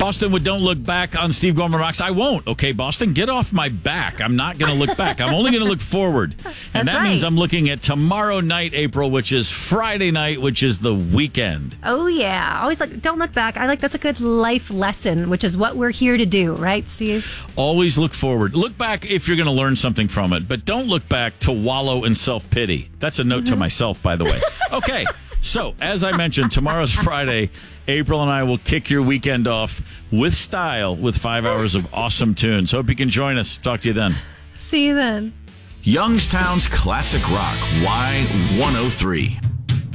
Boston with Don't Look Back on Steve Gorman Rocks. I won't. Okay, Boston, get off my back. I'm not going to look back. I'm only going to look forward. And that means I'm looking at tomorrow night, April, which is Friday night, which is the weekend. Oh, yeah. Always don't look back. That's a good life lesson, which is what we're here to do. Right, Steve? Always look forward. Look back if you're going to learn something from it, but don't look back to wallow in self-pity. That's a note to myself, by the way. Okay. So, as I mentioned, tomorrow's Friday. April and I will kick your weekend off with style with 5 hours of awesome tunes. Hope you can join us. Talk to you then. See you then. Youngstown's Classic Rock, Y103.